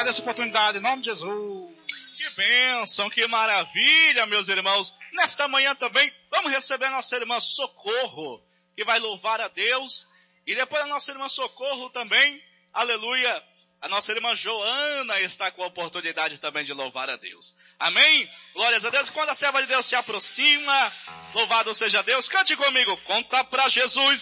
obrigado essa oportunidade, em nome de Jesus. Que bênção, que maravilha, meus irmãos. Nesta manhã também, vamos receber a nossa irmã Socorro, que vai louvar a Deus. E depois a nossa irmã Socorro também, aleluia, a nossa irmã Joana está com a oportunidade também de louvar a Deus. Amém? Glórias a Deus. Quando a serva de Deus se aproxima, louvado seja Deus, cante comigo. Conta pra Jesus.